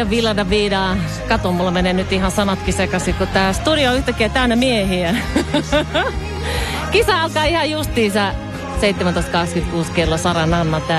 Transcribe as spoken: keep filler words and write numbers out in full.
Villa da Vida. Kato, mulla menee nyt ihan sanatkin sekaisin, kun tää studio on yhtäkkiä täynnä miehiä. Kisa alkaa ihan justiinsa seitsemäntoista kaksikymmentäkuusi kello. Sara Nanna tää.